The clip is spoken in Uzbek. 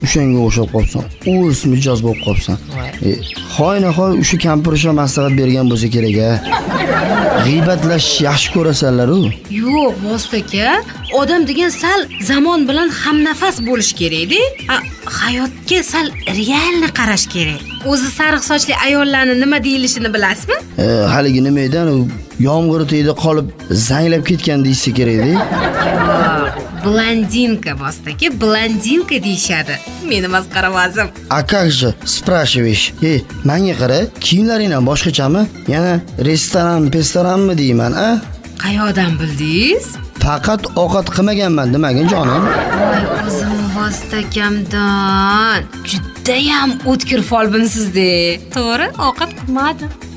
o'shanga o'xshab qolsan. O'z mijoz bo'lib qolsan. Hoynahoy o'sha kampir o'sha maslahat bergan bo'lsa kerak-a. G'iybatlash yaxshi ko'rasanlar-ku. Yo'q, Vostaka, odam degan sal zamon bilan hamnafas bo'lish kerak-da. Hayotga sal realni qarash kerak. O'zi sariq sochli ayollarni nima deyilishini bilasizmi? Haligi nima edi? Yomg'ir tegdi qolib zanglab ketgan deysa kerak-da. Blondinka, Vostaka, blondinka deyshadi. Meni masqaravazim. A как же, спрашиваешь? Menga qara, kiyimlaring ham boshqachami? Yana restoranmi deyman, a? Qayoqdan bildingiz? Faqat ovqat qilmaganman demagin jonim. Voy o'zim Vostakamdan. Juda ham o'tkir folbinsiz-da. To'g'ri, ovqat qilmadim.